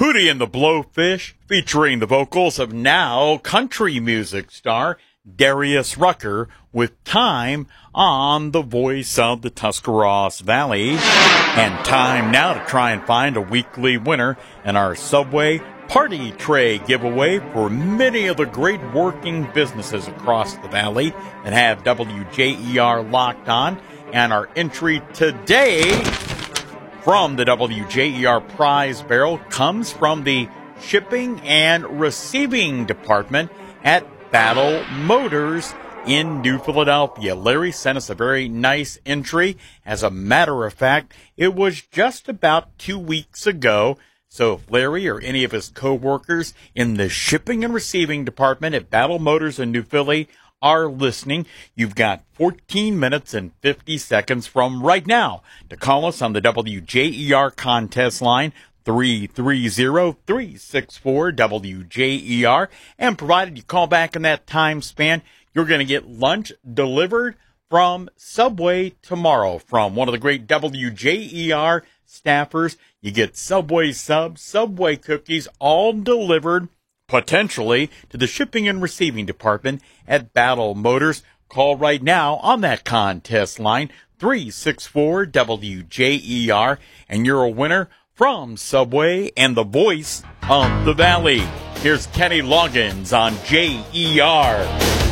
Hootie and the Blowfish, featuring the vocals of now country music star Darius Rucker with Time on the Voice of the Tuscarawas Valley. And time now to try and find a weekly winner in our Subway Party Tray giveaway for many of the great working businesses across the valley that have WJER locked on. And our entry today from the WJER prize barrel comes from the Shipping and Receiving Department at Battle Motors in New Philadelphia. Larry sent us a very nice entry. As a matter of fact, it was just about 2 weeks ago. So if Larry or any of his co-workers in the Shipping and Receiving Department at Battle Motors in New Philly are listening, you've got 14 minutes and 50 seconds from right now to call us on the WJER contest line, 330-364-WJER. And provided you call back in that time span, you're going to get lunch delivered from Subway tomorrow from one of the great WJER staffers. You get Subway subs, Subway cookies, all delivered potentially to the Shipping and Receiving Department at Battle Motors. Call right now on that contest line, 364-WJER, and you're a winner from Subway and the Voice of the Valley. Here's Kenny Loggins on JER.